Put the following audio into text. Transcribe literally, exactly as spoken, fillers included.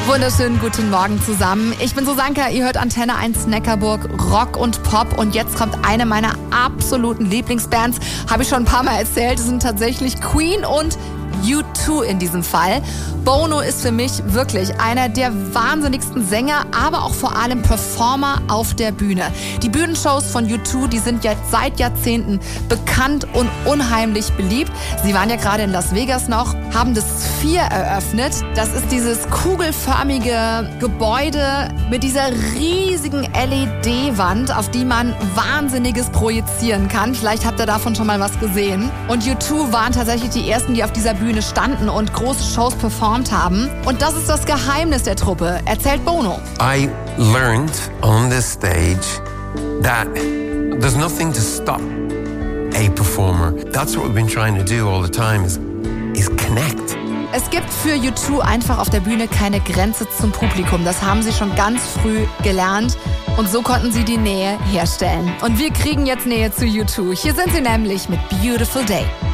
Wunderschönen guten Morgen zusammen. Ich bin Susanka, ihr hört Antenne eins Neckarburg, Rock und Pop. Und jetzt kommt eine meiner absoluten Lieblingsbands. Habe ich schon ein paar Mal erzählt. Es sind tatsächlich Queen und U zwei in diesem Fall. Bono ist für mich wirklich einer der wahnsinnigsten Sänger, aber auch vor allem Performer auf der Bühne. Die Bühnenshows von U zwei, die sind jetzt seit Jahrzehnten bekannt und unheimlich beliebt. Sie waren ja gerade in Las Vegas noch, haben das Sphere eröffnet. Das ist dieses kugelförmige Gebäude mit dieser riesigen L E D-Wand, auf die man Wahnsinniges projizieren kann. Vielleicht habt ihr davon schon mal was gesehen. Und U zwei waren tatsächlich die ersten, die auf dieser Bühne standen und große Shows performt haben. Und das ist das Geheimnis der Truppe, erzählt Bono. I learned on this stage that there's nothing to stop a performer. That's what we've been trying to do all the time is, is connect. Es gibt für U zwei einfach auf der Bühne keine Grenze zum Publikum. Das haben sie schon ganz früh gelernt. Und so konnten sie die Nähe herstellen. Und wir kriegen jetzt Nähe zu U zwei. Hier sind sie nämlich mit Beautiful Day.